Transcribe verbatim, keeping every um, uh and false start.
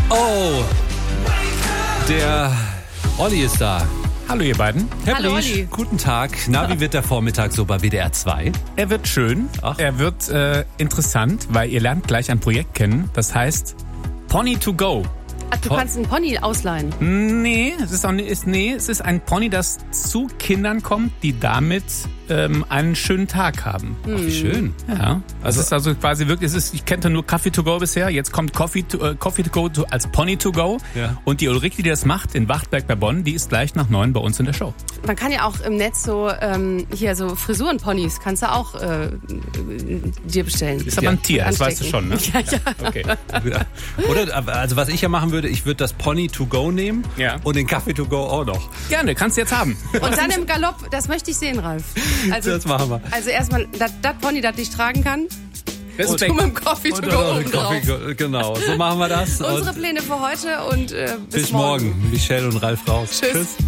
Oh, der Olli ist da. Hallo ihr beiden. Herr Hallo, Briesch, Olli. guten Tag. Na, wie wird der Vormittag so bei W D R zwei? Er wird schön, Ach. er wird äh, interessant, weil ihr lernt gleich ein Projekt kennen, das heißt Pony to go. Ach, du kannst einen Pony ausleihen. Nee, es ist, auch, nicht- ist, nee, es ist ein Pony, das zu Kindern kommt, die damit ähm, einen schönen Tag haben. Ach, wie schön. Ja, also es ist also quasi wirklich, es ist, ich kannte nur Coffee to go bisher, jetzt kommt Coffee to, äh, Coffee to go to, als Pony to go. Ja. Und die Ulrike, die das macht in Wachtberg bei Bonn, die ist gleich nach neun bei uns in der Show. Man kann ja auch im Netz so, ähm, hier so Frisurenponys, kannst du auch äh, dir bestellen. Ist aber ein Tier, das weißt du schon, ne? Ja, ja. Okay. Oder, also was ich ja machen würde, ich würde das Pony to go nehmen Ja. und den Kaffee to go auch noch. Gerne, kannst du jetzt haben. Und dann im Galopp, das möchte ich sehen, Ralf. Also, Das machen wir. Also erstmal, das Pony, das dich tragen kann, Respekt. du mit dem Coffee to Und go dann oben Kaffee drauf. go- Genau, so machen wir das. Unsere Und Pläne für heute und äh, bis, bis morgen. Michelle und Ralf raus. Tschüss.